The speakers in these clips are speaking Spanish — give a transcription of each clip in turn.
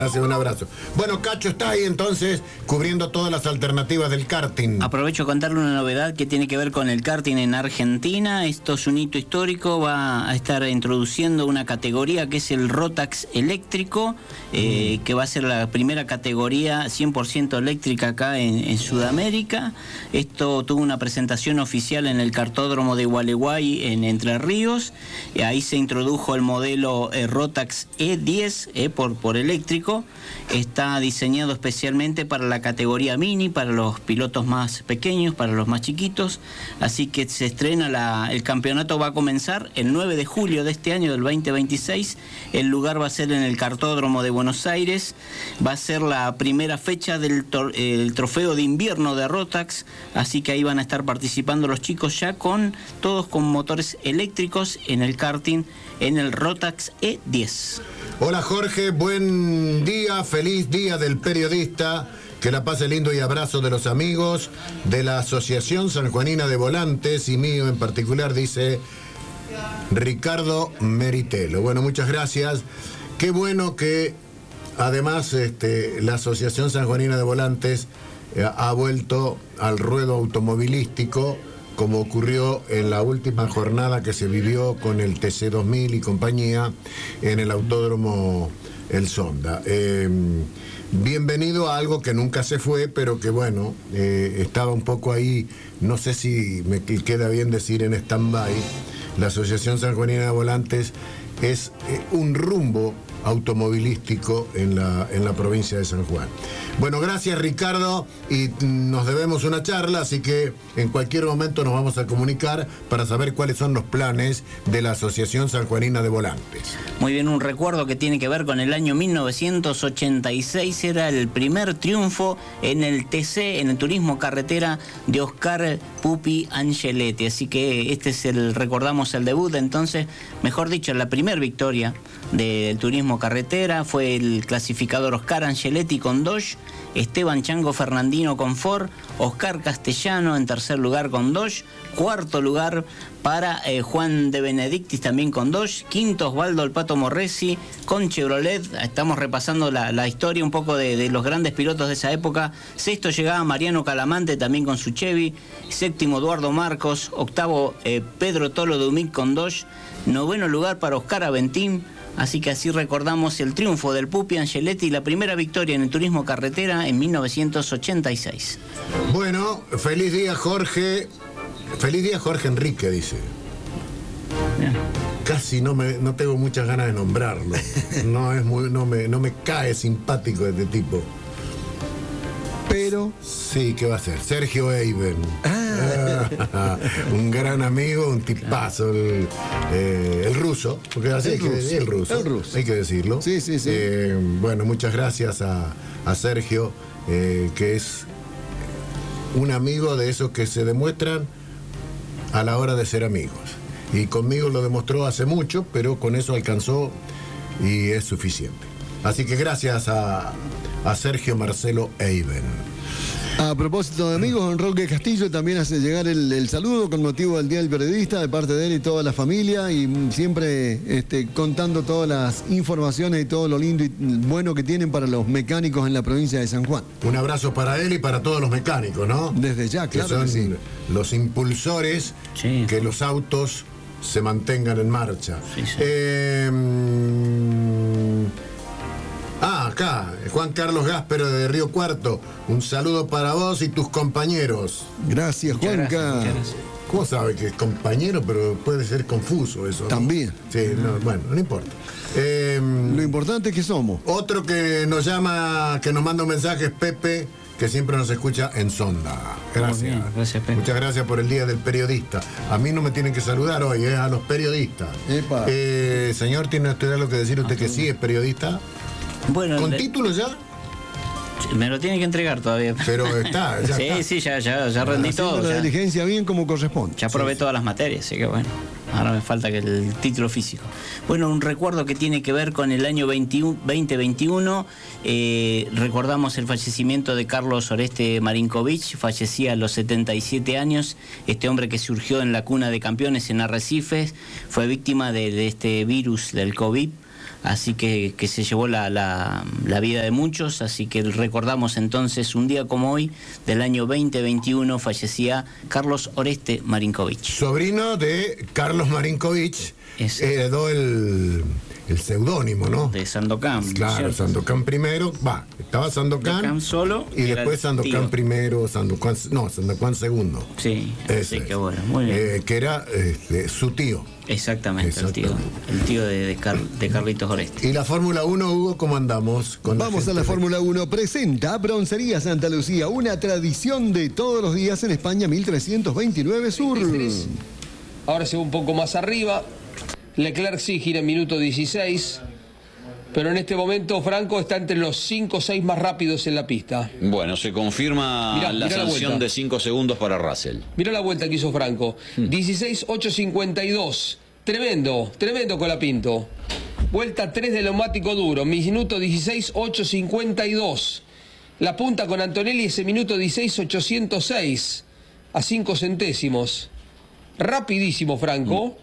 Un abrazo. Bueno, Cacho está ahí entonces cubriendo todas las alternativas del karting. Aprovecho a contarle una novedad que tiene que ver con el karting en Argentina. Esto es un hito histórico. Va a estar introduciendo una categoría que es el Rotax eléctrico, que va a ser la primera categoría 100% eléctrica acá en Sudamérica. Esto tuvo una presentación oficial en el cartódromo de Gualeguay en Entre Ríos. Ahí se introdujo el modelo Rotax E10 por eléctrico. Está diseñado especialmente para la categoría mini, para los pilotos más pequeños, para los más chiquitos. Así que se estrena el campeonato, va a comenzar el 9 de julio de este año, del 2026. El lugar va a ser en el cartódromo de Buenos Aires. Va a ser la primera fecha del trofeo de invierno de Rotax. Así que ahí van a estar participando los chicos ya todos con motores eléctricos en el karting, en el Rotax E10. Hola Jorge, buen día, feliz día del periodista, que la pase lindo y abrazo de los amigos de la Asociación Sanjuanina de Volantes y mío en particular, dice Ricardo Meritelo. Bueno, muchas gracias. Qué bueno que además la Asociación Sanjuanina de Volantes ha vuelto al ruedo automovilístico, como ocurrió en la última jornada que se vivió con el TC2000 y compañía en el Autódromo El Sonda. Bienvenido a algo que nunca se fue, pero que bueno, estaba un poco ahí, no sé si me queda bien decir en stand-by. La Asociación Sanjuanina de Volantes es un rumbo automovilístico en la provincia de San Juan. Bueno, gracias Ricardo, y nos debemos una charla, así que en cualquier momento nos vamos a comunicar para saber cuáles son los planes de la Asociación Sanjuanina de Volantes. Muy bien, un recuerdo que tiene que ver con el año 1986, era el primer triunfo en el TC, en el turismo carretera de Oscar Pupi Angeletti, así que recordamos el debut, entonces, mejor dicho, la primera victoria del turismo carretera fue el clasificador Oscar Angeletti con Dodge, Esteban Chango Fernandino con Ford, Oscar Castellano en tercer lugar con Dodge, cuarto lugar para Juan de Benedictis también con Dodge, quinto Osvaldo El Pato Morresi con Chevrolet. Estamos repasando la historia un poco de los grandes pilotos de esa época. Sexto llegaba Mariano Calamante también con su Chevy, séptimo Eduardo Marcos, octavo Pedro Tolo Dumic con Dodge, noveno lugar para Oscar Aventín. Así que así recordamos el triunfo del Pupi Angeletti y la primera victoria en el turismo carretera en 1986. Bueno, feliz día Jorge. Feliz día Jorge Enrique, dice. Bien. Casi no tengo muchas ganas de nombrarlo. No me cae simpático este tipo. Pero sí, ¿qué va a ser? Sergio Eiben. Un gran amigo, un tipazo, el ruso, porque así el ruso. Hay que decirlo. Sí. Bueno, muchas gracias a Sergio, que es un amigo de esos que se demuestran a la hora de ser amigos. Y conmigo lo demostró hace mucho, pero con eso alcanzó y es suficiente. Así que gracias a Sergio Marcelo Eiben. A propósito de amigos, don Roque Castillo también hace llegar el saludo con motivo del Día del Periodista de parte de él y toda la familia, y siempre contando todas las informaciones y todo lo lindo y bueno que tienen para los mecánicos en la provincia de San Juan. Un abrazo para él y para todos los mecánicos, ¿no? Desde ya, claro que son que sí. Los impulsores, sí, que los autos se mantengan en marcha. Sí. Acá, Juan Carlos Gáspero de Río Cuarto. Un saludo para vos y tus compañeros. Gracias, Juanca. Gracias. ¿Cómo sabe que es compañero, pero puede ser confuso eso, ¿no? También. Sí, bueno, no importa. Lo importante es que somos. Otro que nos llama, que nos manda un mensaje es Pepe, que siempre nos escucha en Sonda. Gracias. Bien, gracias, Pepe. Muchas gracias por el Día del Periodista. A mí no me tienen que saludar hoy, a los periodistas. Epa. Señor, ¿tiene usted algo que decir? ¿Usted que sí es periodista? Bueno, ¿Con título ya? Me lo tiene que entregar todavía. Pero está, ya está. Sí, ya rendí todo. La diligencia bien como corresponde. Ya probé todas las materias, así que bueno. Ahora me falta que el título físico. Bueno, un recuerdo que tiene que ver con el año 2021. Recordamos el fallecimiento de Carlos Oreste Marinkovic. Fallecía a los 77 años. Este hombre que surgió en la cuna de campeones en Arrecifes fue víctima de este virus del COVID. así que se llevó la vida de muchos, así que recordamos entonces un día como hoy del año 2021 fallecía Carlos Oreste Marinkovic. Sobrino de Carlos Marinkovic, heredó el seudónimo, ¿no? De Sandokan. Claro, ¿cierto? Sandokan primero, estaba Sandokan solo y después Sandokan primero, Sandokan segundo. Sí, así que bueno, muy bien. Que era su tío. Exactamente, el tío de Carlitos Oreste. ¿Y la Fórmula 1, Hugo, cómo andamos? Vamos a la Fórmula 1. Presenta Broncería Santa Lucía, una tradición de todos los días en España, 1329 Sur. Ahora se va un poco más arriba. Leclerc sí gira en minuto 16, pero en este momento Franco está entre los 5 o 6 más rápidos en la pista. Bueno, se confirma la sanción de 5 segundos para Russell. Mira la vuelta que hizo Franco. 16.852. Tremendo Colapinto. Vuelta 3 del neumático duro. Minuto 16.852. La punta con Antonelli ese minuto 16.806. A 5 centésimos. Rapidísimo Franco.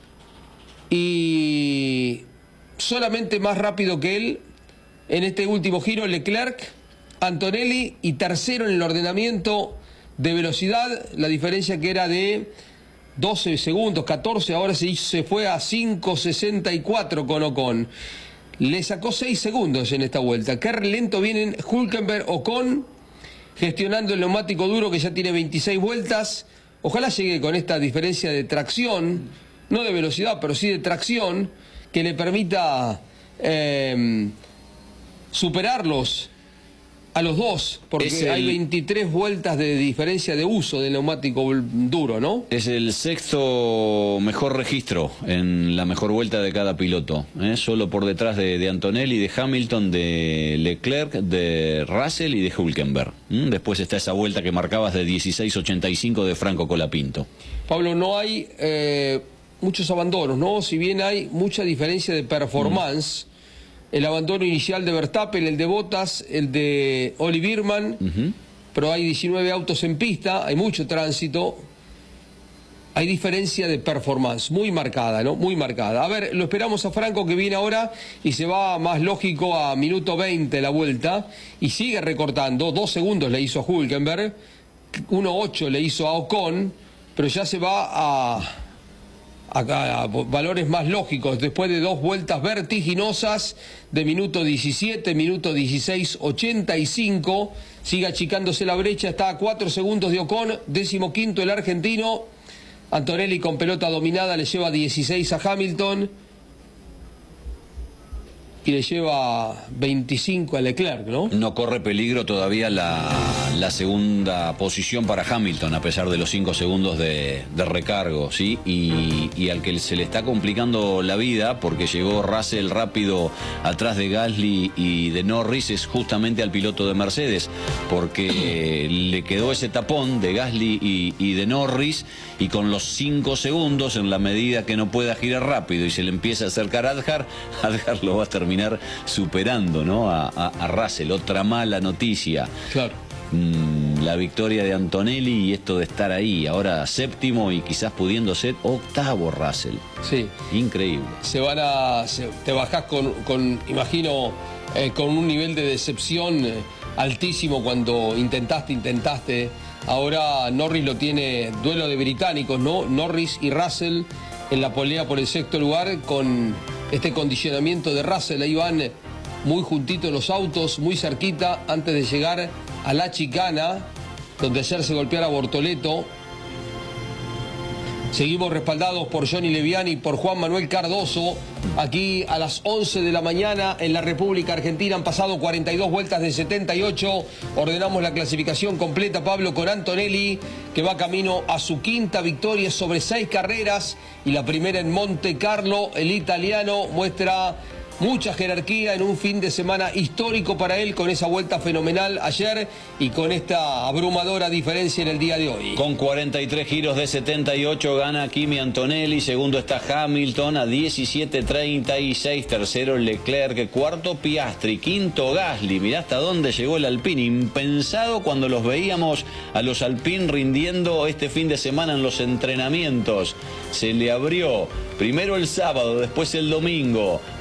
Y solamente más rápido que él en este último giro Leclerc, Antonelli y tercero en el ordenamiento de velocidad, la diferencia que era de 12 segundos, 14, ahora se fue a 5.64 con Ocon. Le sacó 6 segundos en esta vuelta. Qué lento vienen Hülkenberg, Ocon, gestionando el neumático duro que ya tiene 26 vueltas. Ojalá llegue con esta diferencia de tracción, no de velocidad, pero sí de tracción, que le permita superarlos a los dos, porque hay 23 vueltas de diferencia de uso del neumático duro, ¿no? Es el sexto mejor registro en la mejor vuelta de cada piloto, solo por detrás de Antonelli, de Hamilton, de Leclerc, de Russell y de Hülkenberg. Después está esa vuelta que marcabas de 16.85 de Franco Colapinto. Pablo, no hay muchos abandonos, ¿no? Si bien hay mucha diferencia de performance, el abandono inicial de Verstappen, el de Bottas, el de Oli Birman, pero hay 19 autos en pista, hay mucho tránsito, hay diferencia de performance muy marcada, ¿no? Muy marcada. A ver, lo esperamos a Franco, que viene ahora y se va más lógico a minuto 20 la vuelta y sigue recortando. 2 segundos le hizo a Hülkenberg, 1.8 le hizo a Ocon, pero ya se va a valores más lógicos después de 2 vueltas vertiginosas de minuto 17, minuto 16.85. Sigue achicándose la brecha, está a 4 segundos de Ocon, 15º el argentino. Antonelli con pelota dominada le lleva 16 a Hamilton y le lleva 25 a Leclerc, ¿no? No corre peligro todavía la segunda posición para Hamilton, a pesar de los 5 segundos de recargo, ¿sí? Y al que se le está complicando la vida, porque llegó Russell rápido atrás de Gasly y de Norris, es justamente al piloto de Mercedes, porque le quedó ese tapón de Gasly y de Norris, y con los 5 segundos, en la medida que no pueda girar rápido y se le empieza a acercar a Adjar lo va a terminar superando, ¿no? a Russell. Otra mala noticia. Claro. La victoria de Antonelli y esto de estar ahí, ahora 7º y quizás pudiendo ser 8º Russell. Sí. Increíble. Te bajás imagino, con un nivel de decepción altísimo cuando intentaste. Ahora Norris lo tiene, duelo de británicos, ¿no? Norris y Russell en la pelea por el 6º lugar, con este condicionamiento de Russell. Ahí van muy juntitos los autos, muy cerquita, antes de llegar a la chicana, donde ayer se golpeara Bortoleto. Seguimos respaldados por Johnny Leviani y por Juan Manuel Cardoso. Aquí a las 11 de la mañana en la República Argentina han pasado 42 vueltas de 78. Ordenamos la clasificación completa, Pablo, con Antonelli, que va camino a su 5ª victoria sobre 6 carreras y la primera en Monte Carlo. El italiano muestra mucha jerarquía en un fin de semana histórico para él, con esa vuelta fenomenal ayer y con esta abrumadora diferencia en el día de hoy. Con 43 giros de 78 gana Kimi Antonelli, segundo está Hamilton a 17.36, tercero Leclerc, cuarto Piastri, quinto Gasly. Mirá hasta dónde llegó el Alpine, impensado cuando los veíamos a los Alpine rindiendo este fin de semana en los entrenamientos. Se le abrió primero el sábado, después el domingo al compañero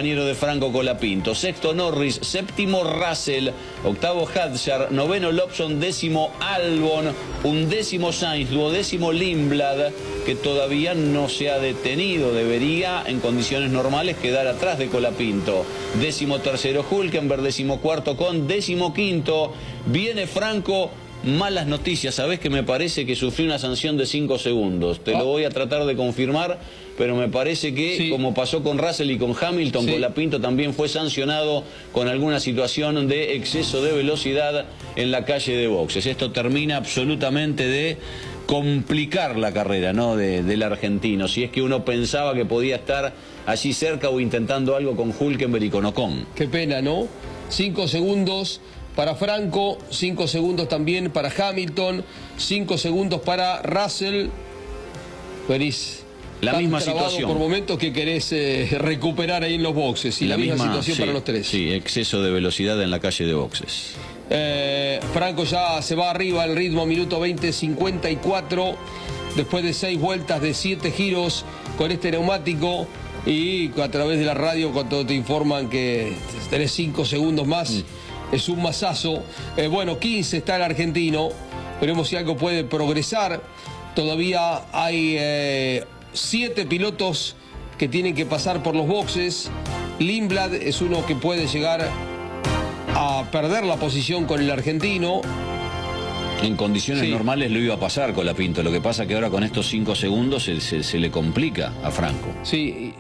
compañero de Franco Colapinto. Sexto Norris, séptimo Russell, octavo Hadjar, noveno Lobson, décimo Albon, undécimo Sainz, duodécimo Lindblad, que todavía no se ha detenido, debería en condiciones normales quedar atrás de Colapinto. Décimo tercero Hülkenberg, décimo cuarto Con, décimo quinto viene Franco. Malas noticias, sabés que me parece que sufrió una sanción de 5 segundos. Te lo voy a tratar de confirmar, pero me parece que, como pasó con Russell y con Hamilton, Colapinto también fue sancionado con alguna situación de exceso de velocidad en la calle de boxes. Esto termina absolutamente de complicar la carrera, ¿no?, del argentino. Si es que uno pensaba que podía estar allí cerca o intentando algo con Hülkenberg y con Ocon. Qué pena, ¿no? 5 segundos para Franco, 5 segundos también para Hamilton, 5 segundos para Russell. Venís la misma situación por momentos que querés recuperar ahí en los boxes, y la misma situación para los tres. Sí, exceso de velocidad en la calle de boxes. Franco ya se va arriba al ritmo, minuto 20:54, después de 6 vueltas de 7 giros con este neumático, y a través de la radio cuando te informan que tenés 5 segundos más. Es un masazo. Bueno, 15 está el argentino. Veremos si algo puede progresar. Todavía hay 7 pilotos que tienen que pasar por los boxes. Lindblad es uno que puede llegar a perder la posición con el argentino. En condiciones normales lo iba a pasar Colapinto. Lo que pasa que ahora con estos 5 segundos se le complica a Franco. Sí.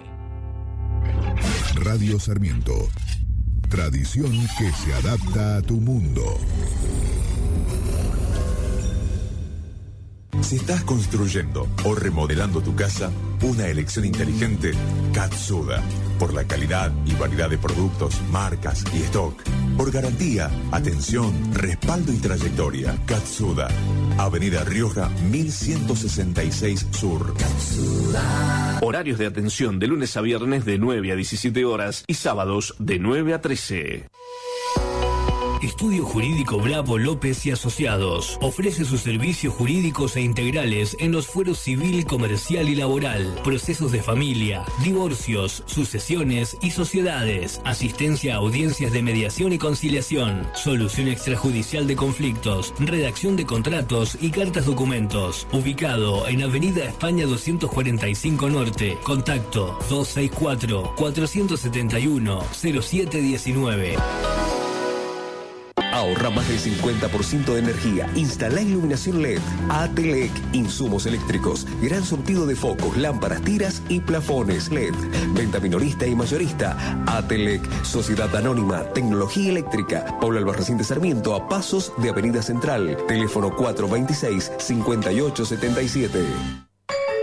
Radio Sarmiento. Tradición que se adapta a tu mundo. Si estás construyendo o remodelando tu casa, una elección inteligente, Katsuda. Por la calidad y variedad de productos, marcas y stock. Por garantía, atención, respaldo y trayectoria. Katsuda. Avenida Rioja, 1166 Sur. Katsuda. Horarios de atención de lunes a viernes de 9 a 17 horas y sábados de 9 a 13. Estudio Jurídico Bravo López y Asociados ofrece sus servicios jurídicos e integrales en los fueros civil, comercial y laboral, procesos de familia, divorcios, sucesiones y sociedades, asistencia a audiencias de mediación y conciliación, solución extrajudicial de conflictos, redacción de contratos y cartas documentos. Ubicado en Avenida España 245 Norte. Contacto 264-471-0719. Ahorra más del 50% de energía. Instala iluminación LED. ATLEC. Insumos eléctricos. Gran surtido de focos, lámparas, tiras y plafones LED. Venta minorista y mayorista. ATLEC. Sociedad Anónima. Tecnología Eléctrica. Pablo Albarracín de Sarmiento, a pasos de Avenida Central. Teléfono 426-5877.